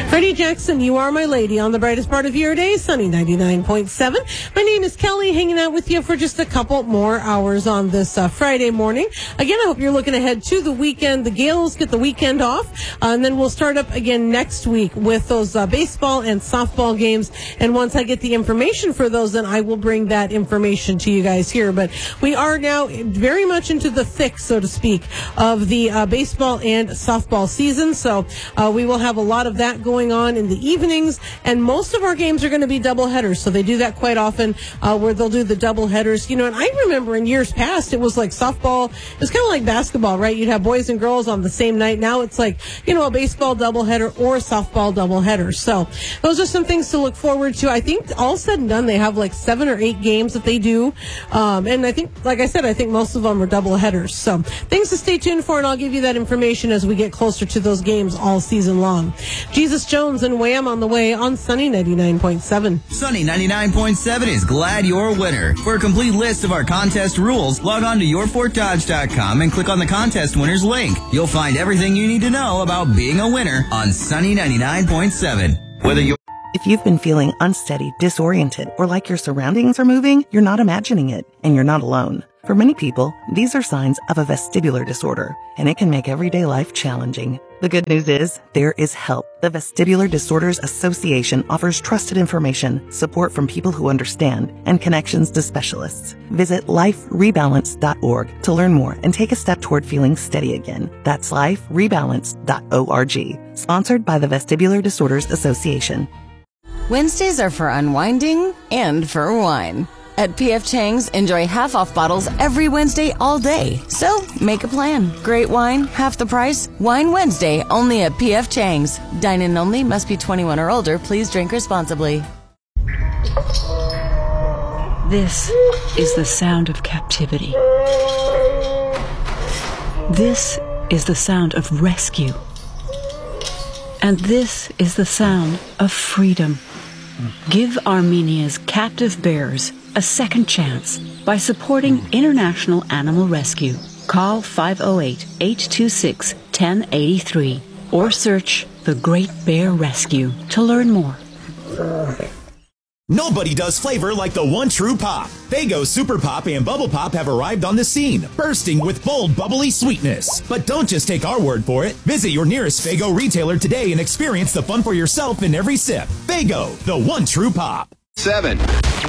Freddie Jackson, You Are My Lady on the brightest part of your day, Sunny 99.7. My name is Kelly, hanging out with you for just a couple more hours on this Friday morning. Again, I hope you're looking ahead to the weekend. The Gales get the weekend off, and then we'll start up again next week with those baseball and softball games. And once I get the information for those, then I will bring that information to you guys here. But we are now very much into the thick, so to speak, of the baseball and softball season. So we will have a lot of that going on in the evenings, and most of our games are going to be double headers. So they do that quite often, where they'll do the double headers. You know, and I remember in years past, it was like softball. It was kind of like basketball, right? You'd have boys and girls on the same night. Now it's like, you know, a baseball doubleheader or a softball doubleheader. So those are some things to look forward to. I think all said and done, they have like 7 or 8 games that they do. And I think, like I said, I think most of them are double headers. So things to stay tuned for, and I'll give you that information as we get closer to those games all season long. Jesus Jones and Wham on the way on Sunny 99.7. Sunny 99.7 is glad you're a winner. For a complete list of our contest rules, log on to yourfortdodge.com and click on the contest winners link. You'll find everything you need to know about being a winner on Sunny 99.7. Whether you're... If you've been feeling unsteady, disoriented, or like your surroundings are moving, you're not imagining it, and you're not alone. For many people, these are signs of a vestibular disorder, and it can make everyday life challenging. The good news is, there is help. The Vestibular Disorders Association offers trusted information, support from people who understand, and connections to specialists. Visit liferebalance.org to learn more and take a step toward feeling steady again. That's liferebalance.org. Sponsored by the Vestibular Disorders Association. Wednesdays are for unwinding and for wine. At P.F. Chang's, enjoy half-off bottles every Wednesday all day. So, make a plan. Great wine, half the price. Wine Wednesday, only at P.F. Chang's. Dine-in only, must be 21 or older. Please drink responsibly. This is the sound of captivity. This is the sound of rescue. And this is the sound of freedom. Give Armenia's captive bears a second chance by supporting International Animal Rescue. Call 508-826-1083 or search The Great Bear Rescue to learn more. Nobody does flavor like the One True Pop. Faygo Super Pop and Bubble Pop have arrived on the scene, bursting with bold, bubbly sweetness. But don't just take our word for it. Visit your nearest Faygo retailer today and experience the fun for yourself in every sip. Faygo, the One True Pop. 7.